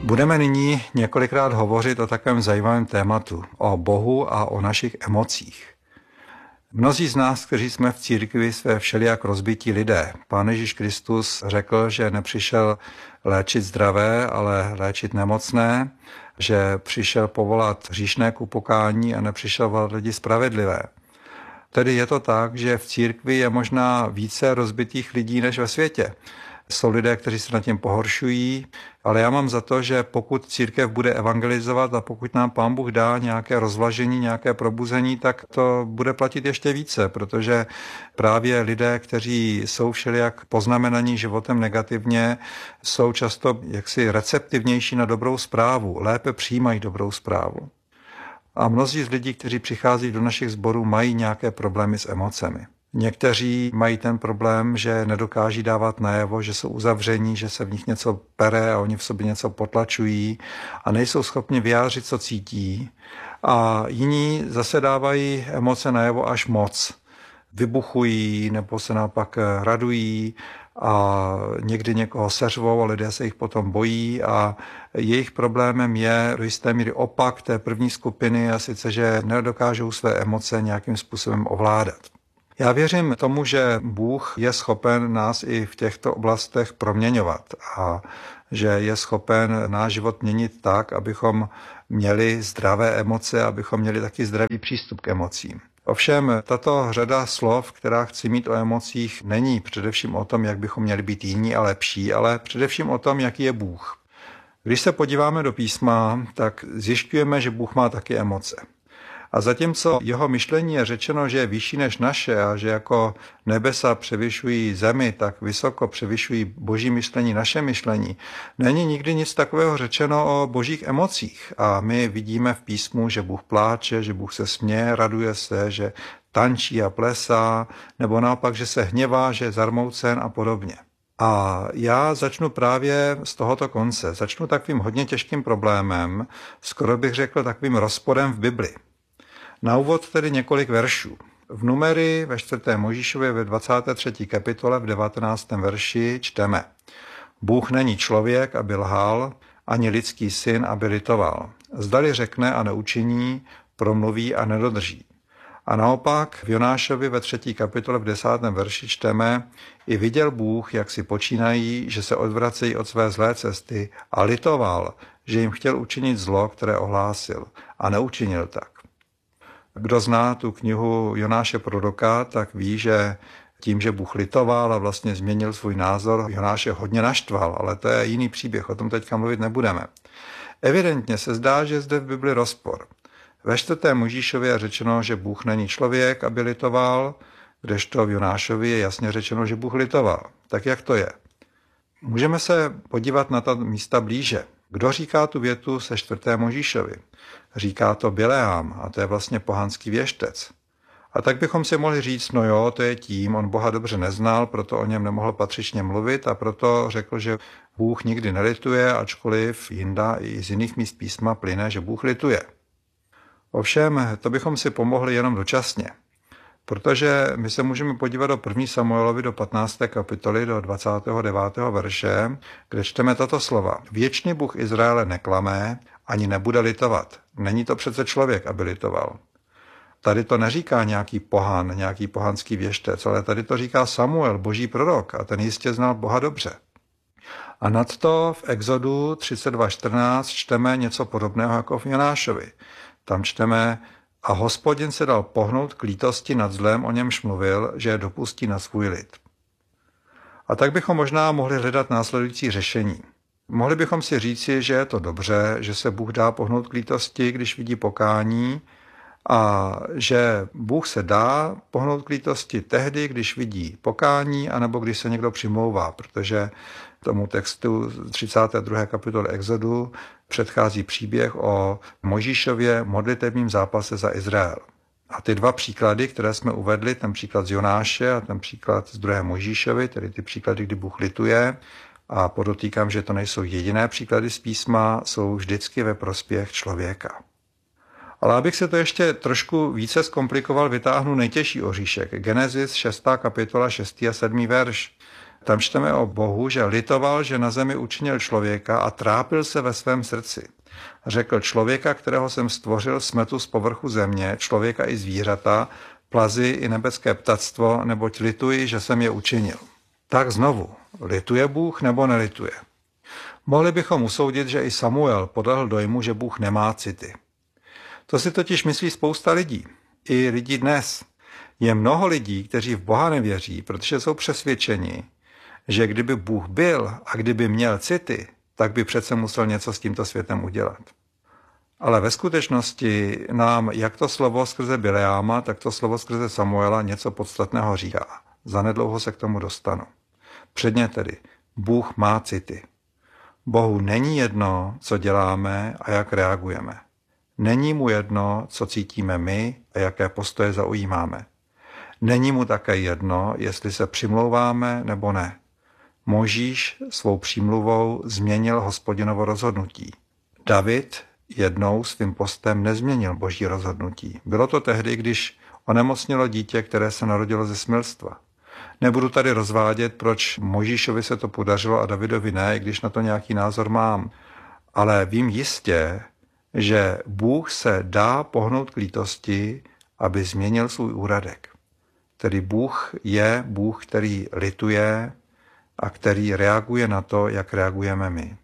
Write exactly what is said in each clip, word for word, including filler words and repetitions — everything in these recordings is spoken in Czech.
Budeme nyní několikrát hovořit o takovém zajímavém tématu, o Bohu a o našich emocích. Mnozí z nás, kteří jsme v církvi, jsme všelijak rozbití lidé. Pán Ježíš Kristus řekl, že nepřišel léčit zdravé, ale léčit nemocné, že přišel povolat hříšné k upokání a nepřišel volat lidi spravedlivé. Tedy je to tak, že v církvi je možná více rozbitých lidí než ve světě. Jsou lidé, kteří se nad tím pohoršují, ale já mám za to, že pokud církev bude evangelizovat a pokud nám Pán Bůh dá nějaké rozvlažení, nějaké probuzení, tak to bude platit ještě více, protože právě lidé, kteří jsou všelijak poznamenaní životem negativně, jsou často jaksi receptivnější na dobrou zprávu, lépe přijímají dobrou zprávu. A mnozí z lidí, kteří přichází do našich sborů, mají nějaké problémy s emocemi. Někteří mají ten problém, že nedokáží dávat najevo, že jsou uzavření, že se v nich něco pere a oni v sobě něco potlačují a nejsou schopni vyjádřit, co cítí. A jiní zase dávají emoce najevo až moc. Vybuchují nebo se naopak radují a někdy někoho seřvou a lidé se jich potom bojí a jejich problémem je do jisté míry opak té první skupiny a sice, že nedokážou své emoce nějakým způsobem ovládat. Já věřím tomu, že Bůh je schopen nás i v těchto oblastech proměňovat a že je schopen náš život měnit tak, abychom měli zdravé emoce, abychom měli taky zdravý přístup k emocím. Ovšem, tato řada slov, která chci mít o emocích, není především o tom, jak bychom měli být jiní a lepší, ale především o tom, jaký je Bůh. Když se podíváme do písma, tak zjišťujeme, že Bůh má taky emoce. A zatímco jeho myšlení je řečeno, že je vyšší než naše a že jako nebesa převyšují zemi, tak vysoko převyšují boží myšlení naše myšlení, není nikdy nic takového řečeno o božích emocích. A my vidíme v písmu, že Bůh pláče, že Bůh se směje, raduje se, že tančí a plesá, nebo naopak, že se hněvá, že je zarmoucen a podobně. A já začnu právě z tohoto konce. Začnu takovým hodně těžkým problémem, skoro bych řekl takovým rozporem v Bibli. Na úvod tedy několik veršů. V Numery ve čtvrté Mojžíšově ve dvacáté třetí kapitole v devatenáctém verši čteme: Bůh není člověk, aby lhal, ani lidský syn, aby litoval. Zdali řekne a neučiní, promluví a nedodrží. A naopak v Jonášovi ve třetí kapitole v desátém verši čteme: I viděl Bůh, jak si počínají, že se odvracejí od své zlé cesty a litoval, že jim chtěl učinit zlo, které ohlásil, a neučinil tak. Kdo zná tu knihu Jonáše proroka, tak ví, že tím, že Bůh litoval a vlastně změnil svůj názor, Jonáše hodně naštval, ale to je jiný příběh, o tom teďka mluvit nebudeme. Evidentně se zdá, že zde v Bibli rozpor. Ve čtvrté Mojžíšově je řečeno, že Bůh není člověk, aby litoval, kdežto v Jonášovi je jasně řečeno, že Bůh litoval. Tak jak to je? Můžeme se podívat na ta místa blíže. Kdo říká tu větu se čtvrté Mojžíšovi? Říká to Bileám a to je vlastně pohanský věštec. A tak bychom si mohli říct, no jo, to je tím, on Boha dobře neznal, proto o něm nemohl patřičně mluvit a proto řekl, že Bůh nikdy nelituje, ačkoliv jinda i z jiných míst písma plyne, že Bůh lituje. Ovšem, to bychom si pomohli jenom dočasně. Protože my se můžeme podívat do první Samuelovi do patnácté kapitoly do dvacátého devátého verše, kde čteme tato slova. Věčný Bůh Izraele neklamé, ani nebude litovat. Není to přece člověk, aby litoval. Tady to neříká nějaký pohan, nějaký pohanský věštec, ale tady to říká Samuel, boží prorok, a ten jistě znal Boha dobře. A nadto v Exodu třicet dva čtrnáct čteme něco podobného jako v Jonášovi. Tam čteme: A Hospodin se dal pohnout k lítosti nad zlem, o němž mluvil, že je dopustí na svůj lid. A tak bychom možná mohli hledat následující řešení. Mohli bychom si říci, že je to dobře, že se Bůh dá pohnout k lítosti, když vidí pokání, a že Bůh se dá pohnout k lítosti tehdy, když vidí pokání, anebo když se někdo přimlouvá, protože tomu textu třicáté druhé kapitoly Exodu předchází příběh o Mojžíšově modlitebním zápase za Izrael. A ty dva příklady, které jsme uvedli, ten příklad z Jonáše a ten příklad z druhé Mojžíšovy, tedy ty příklady, kdy Bůh lituje, a podotýkám, že to nejsou jediné příklady z písma, jsou vždycky ve prospěch člověka. Ale abych se to ještě trošku více zkomplikoval, vytáhnu nejtěžší oříšek. Genesis šestá kapitola šestý a sedmý verš. Tam čteme o Bohu, že litoval, že na zemi učinil člověka a trápil se ve svém srdci. Řekl: člověka, kterého jsem stvořil, smetu z povrchu země, člověka i zvířata, plazy i nebeské ptactvo, neboť lituji, že jsem je učinil. Tak znovu, lituje Bůh nebo nelituje? Mohli bychom usoudit, že i Samuel podlehl dojmu, že Bůh nemá city. To si totiž myslí spousta lidí. I lidí dnes. Je mnoho lidí, kteří v Boha nevěří, protože jsou přesvědčeni, že kdyby Bůh byl a kdyby měl city, tak by přece musel něco s tímto světem udělat. Ale ve skutečnosti nám jak to slovo skrze Bileáma, tak to slovo skrze Samuela něco podstatného říká. Zanedlouho se k tomu dostanu. Předně tedy, Bůh má city. Bohu není jedno, co děláme a jak reagujeme. Není mu jedno, co cítíme my a jaké postoje zaujímáme. Není mu také jedno, jestli se přimlouváme nebo ne. Mojžíš svou přímluvou změnil Hospodinovo rozhodnutí. David jednou svým postem nezměnil Boží rozhodnutí. Bylo to tehdy, když onemocnilo dítě, které se narodilo ze smilstva. Nebudu tady rozvádět, proč Mojžíšovi se to podařilo a Davidovi ne, i když na to nějaký názor mám. Ale vím jistě, že Bůh se dá pohnout k lítosti, aby změnil svůj úradek. Tedy Bůh je Bůh, který lituje a který reaguje na to, jak reagujeme my.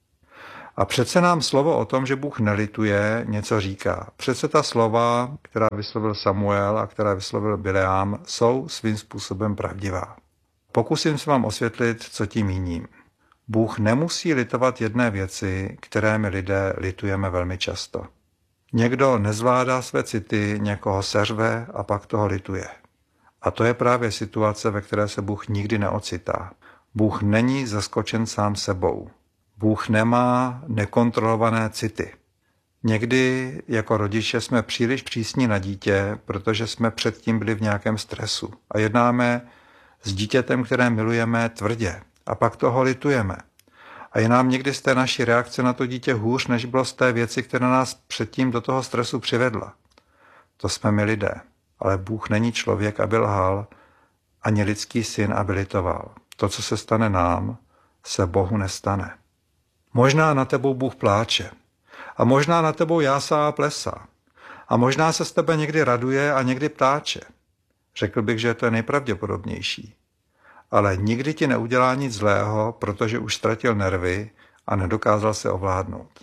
A přece nám slovo o tom, že Bůh nelituje, něco říká. Přece ta slova, která vyslovil Samuel a která vyslovil Bileám, jsou svým způsobem pravdivá. Pokusím se vám osvětlit, co tím míním. Bůh nemusí litovat jedné věci, které my lidé litujeme velmi často. Někdo nezvládá své city, někoho seřve a pak toho lituje. A to je právě situace, ve které se Bůh nikdy neocitá. Bůh není zaskočen sám sebou. Bůh nemá nekontrolované city. Někdy jako rodiče jsme příliš přísní na dítě, protože jsme předtím byli v nějakém stresu a jednáme s dítětem, které milujeme, tvrdě a pak toho litujeme. A je nám někdy z té naší reakce na to dítě hůř, než bylo z té věci, která nás předtím do toho stresu přivedla. To jsme my lidé, ale Bůh není člověk, aby lhal, ani lidský syn, aby litoval. To, co se stane nám, se Bohu nestane. Možná na tebou Bůh pláče a možná na tebou jásá a plesá a možná se z tebe někdy raduje a někdy pláče. Řekl bych, že to je nejpravděpodobnější. Ale nikdy ti neudělá nic zlého, protože už ztratil nervy a nedokázal se ovládnout.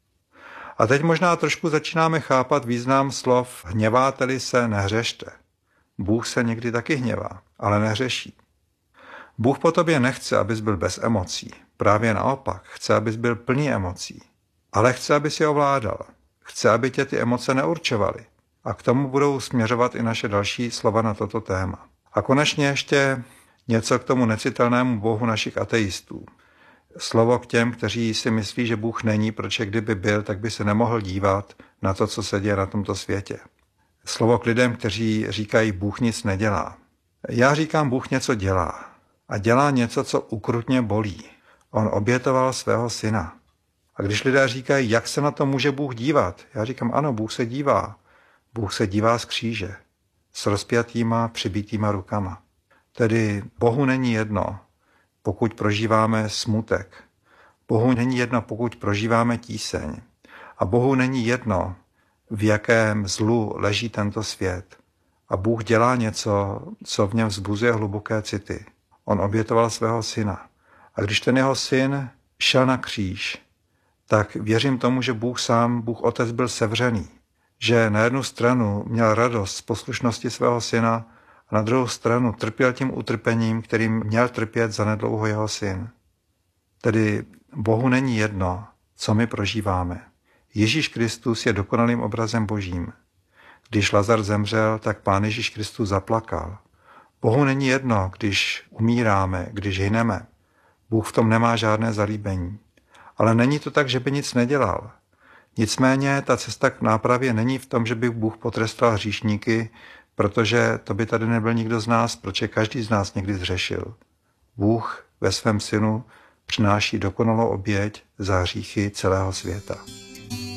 A teď možná trošku začínáme chápat význam slov hněváte-li se, nehřešte. Bůh se někdy taky hněvá, ale nehřeší. Bůh po tobě nechce, abys byl bez emocí. Právě naopak, chce, abys byl plný emocí. Ale chce, abys je ovládal. Chce, aby tě ty emoce neurčovaly. A k tomu budou směřovat i naše další slova na toto téma. A konečně ještě něco k tomu necitelnému Bohu našich ateistů. Slovo k těm, kteří si myslí, že Bůh není, protože kdyby byl, tak by se nemohl dívat na to, co se děje na tomto světě. Slovo k lidem, kteří říkají, Bůh nic nedělá. Já říkám, Bůh něco dělá. A dělá něco, co ukrutně bolí. On obětoval svého syna. A když lidé říkají, jak se na to může Bůh dívat, já říkám, ano, Bůh se dívá. Bůh se dívá z kříže, s rozpjatýma, přibitýma rukama. Tedy Bohu není jedno, pokud prožíváme smutek. Bohu není jedno, pokud prožíváme tíseň. A Bohu není jedno, v jakém zlu leží tento svět. A Bůh dělá něco, co v něm vzbuzuje hluboké city. On obětoval svého syna. A když ten jeho syn šel na kříž, tak věřím tomu, že Bůh sám, Bůh Otec byl sevřený. Že na jednu stranu měl radost z poslušnosti svého syna a na druhou stranu trpěl tím utrpením, kterým měl trpět zanedlouho jeho syn. Tedy Bohu není jedno, co my prožíváme. Ježíš Kristus je dokonalým obrazem Božím. Když Lazar zemřel, tak Pán Ježíš Kristus zaplakal. Bohu není jedno, když umíráme, když hyneme. Bůh v tom nemá žádné zalíbení. Ale není to tak, že by nic nedělal. Nicméně ta cesta k nápravě není v tom, že by Bůh potrestal hříšníky, protože to by tady nebyl nikdo z nás, protože každý z nás někdy zřešil. Bůh ve svém synu přináší dokonalou oběť za hříchy celého světa.